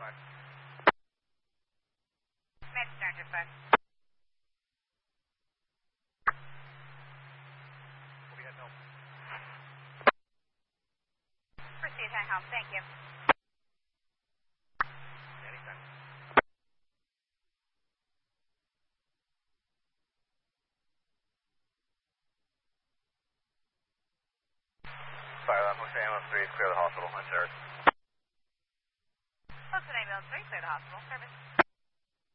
Med Stern to 5. We'll be heading home. Proceed, head home. Thank you. Anytime. Fire left, Jose Ambulance 3 is clear the hospital. I'm Sarah. Close to ambulance 3, clear the hospital. Service.